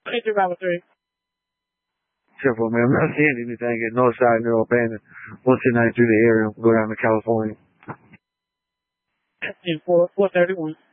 23. Careful, man. I'm not seeing anything at Northside Neural Abandon. 129 through the area. Go down to California. 431.